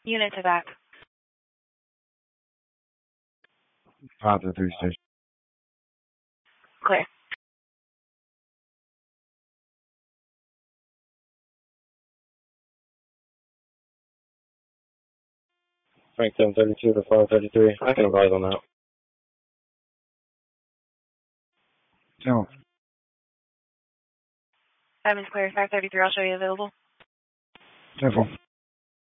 Unit to back. 5-3 station. Clear. Frank 732 to 533. I can advise on that. No. 7's clear. 533, I'll show you available. Careful.